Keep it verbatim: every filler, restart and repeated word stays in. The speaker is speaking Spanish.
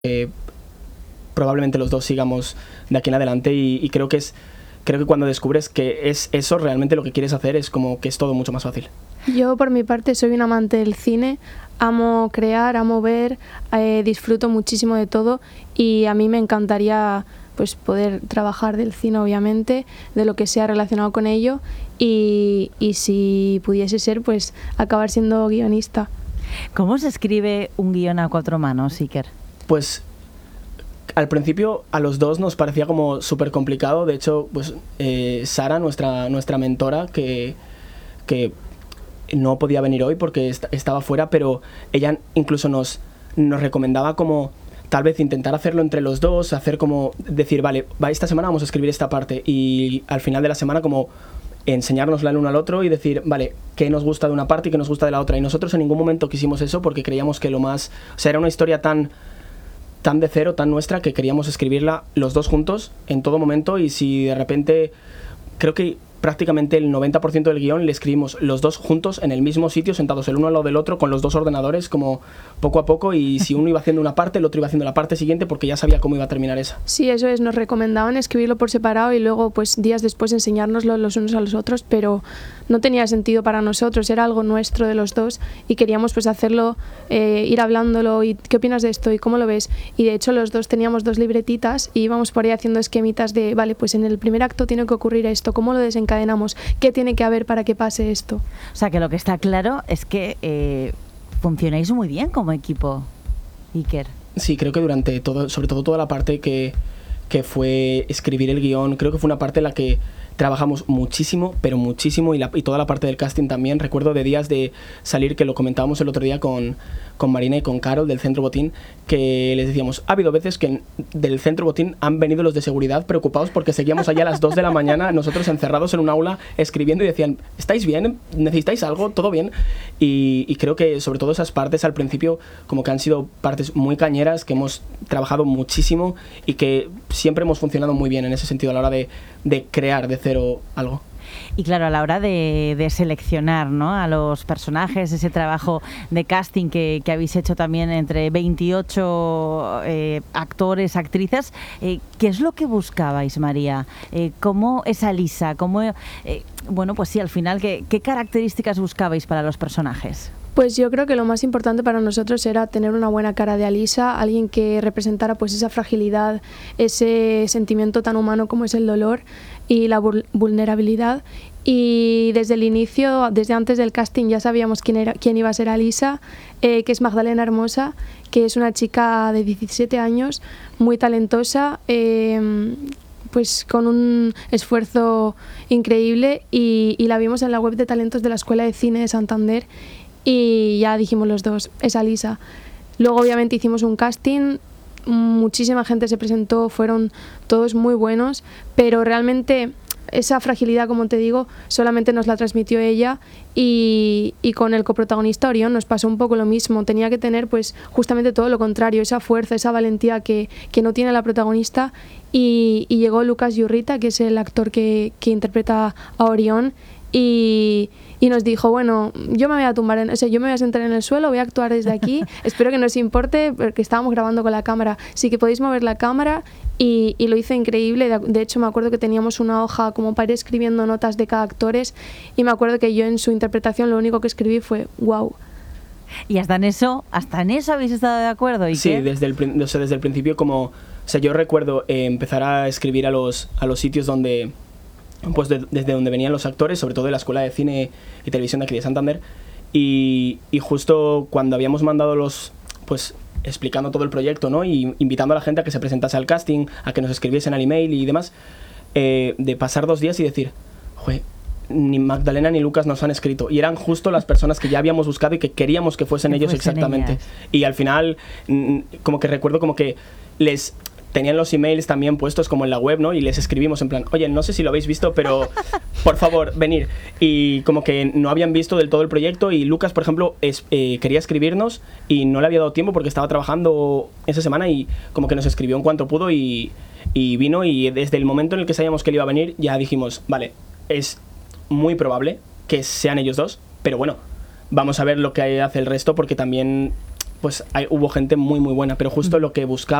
eh, probablemente los dos sigamos de aquí en adelante y, y creo que es creo que cuando descubres que es eso realmente lo que quieres hacer es como que es todo mucho más fácil. Yo por mi parte soy un amante del cine, amo crear, amo ver, eh, disfruto muchísimo de todo y a mí me encantaría pues poder trabajar del cine, obviamente, de lo que sea relacionado con ello y, y si pudiese ser, pues acabar siendo guionista. ¿Cómo se escribe un guión a cuatro manos, Iker? Pues al principio a los dos nos parecía como súper complicado. De hecho, pues eh, Sara, nuestra, nuestra mentora, que, que no podía venir hoy porque est- estaba fuera, pero ella incluso nos, nos recomendaba como tal vez intentar hacerlo entre los dos, hacer como decir, vale, va, esta semana vamos a escribir esta parte y al final de la semana como enseñárnosla el uno al otro y decir, vale, qué nos gusta de una parte y qué nos gusta de la otra. Y nosotros en ningún momento quisimos eso porque creíamos que lo más... O sea, era una historia tan... tan de cero, tan nuestra, que queríamos escribirla los dos juntos en todo momento y si de repente, creo que prácticamente el noventa por ciento del guión le escribimos los dos juntos en el mismo sitio, sentados el uno al lado del otro con los dos ordenadores como poco a poco y si uno iba haciendo una parte, el otro iba haciendo la parte siguiente porque ya sabía cómo iba a terminar esa. Sí, eso es, nos recomendaban escribirlo por separado y luego pues días después enseñárnoslo los unos a los otros, pero no tenía sentido para nosotros, era algo nuestro de los dos y queríamos pues hacerlo, eh, ir hablándolo y ¿qué opinas de esto? ¿Y cómo lo ves? Y de hecho los dos teníamos dos libretitas y íbamos por ahí haciendo esquemitas de, vale, pues en el primer acto tiene que ocurrir esto, ¿cómo lo desencadenamos? ¿Qué tiene que haber para que pase esto? O sea, que lo que está claro es que eh, funcionáis muy bien como equipo, Iker. Sí, creo que durante todo, sobre todo toda la parte que, que fue escribir el guión, creo que fue una parte en la que trabajamos muchísimo, pero muchísimo, y, la, y toda la parte del casting también. Recuerdo de días de salir, que lo comentábamos el otro día con, con Marina y con Carol del Centro Botín, que les decíamos, ha habido veces que del Centro Botín han venido los de seguridad preocupados porque seguíamos allá a las dos de la mañana, nosotros encerrados en un aula escribiendo y decían, ¿estáis bien? ¿Necesitáis algo? ¿Todo bien? Y, y creo que sobre todo esas partes al principio como que han sido partes muy cañeras, que hemos trabajado muchísimo y que siempre hemos funcionado muy bien en ese sentido a la hora de, de crear de cero algo. Y claro, a la hora de, de seleccionar, ¿no?, a los personajes, ese trabajo de casting que, que habéis hecho también entre veintiocho eh, actores, actrices, eh, ¿qué es lo que buscabais, María? Eh, ¿Cómo es Alisa? ¿Cómo, eh, bueno, pues sí, al final, ¿qué, qué características buscabais para los personajes? Pues yo creo que lo más importante para nosotros era tener una buena cara de Alisa, alguien que representara pues esa fragilidad, ese sentimiento tan humano como es el dolor y la vulnerabilidad. Y desde el inicio, desde antes del casting, ya sabíamos quién era, quién iba a ser Alisa, eh, que es Magdalena Hermosa, que es una chica de diecisiete años, muy talentosa, eh, pues con un esfuerzo increíble y, y la vimos en la web de talentos de la Escuela de Cine de Santander. Y ya dijimos los dos, es Alisa. Luego obviamente hicimos un casting, muchísima gente se presentó, fueron todos muy buenos, pero realmente esa fragilidad, como te digo, solamente nos la transmitió ella y, y con el coprotagonista Orión nos pasó un poco lo mismo. Tenía que tener pues justamente todo lo contrario, esa fuerza, esa valentía que, que no tiene la protagonista y, y llegó Lucas Yurrita, que es el actor que, que interpreta a Orión y... Y nos dijo, bueno, yo me voy a tumbar, en, o sea, yo me voy a sentar en el suelo, voy a actuar desde aquí, espero que no os importe, porque estábamos grabando con la cámara, sí que podéis mover la cámara y, y lo hice increíble. De, de hecho, me acuerdo que teníamos una hoja como para ir escribiendo notas de cada actores y me acuerdo que yo en su interpretación lo único que escribí fue wow. Y hasta en eso, hasta en eso habéis estado de acuerdo. ¿Y sí, qué? desde el, o sea, desde el principio como, o sea, yo recuerdo eh, empezar a escribir a los, a los sitios donde... pues de, desde donde venían los actores, sobre todo de la Escuela de Cine y Televisión de aquí de Santander, y, y justo cuando habíamos mandado los, pues explicando todo el proyecto, ¿no?, y invitando a la gente a que se presentase al casting, a que nos escribiesen al email y demás, eh, de pasar dos días y decir, joder, ni Magdalena ni Lucas nos han escrito, y eran justo las personas que ya habíamos buscado y que queríamos que fuesen que ellos fuesen exactamente, ellas. Y al final, como que recuerdo como que les... tenían los emails también puestos como en la web, ¿no? Y les escribimos en plan, oye, no sé si lo habéis visto, pero por favor, venir. Y como que no habían visto del todo el proyecto y Lucas, por ejemplo, es, eh, quería escribirnos y no le había dado tiempo porque estaba trabajando esa semana y como que nos escribió en cuanto pudo y, y vino y desde el momento en el que sabíamos que él iba a venir ya dijimos, vale, es muy probable que sean ellos dos, pero bueno, vamos a ver lo que hace el resto porque también... pues hay, hubo gente muy muy buena, pero justo lo que buscaba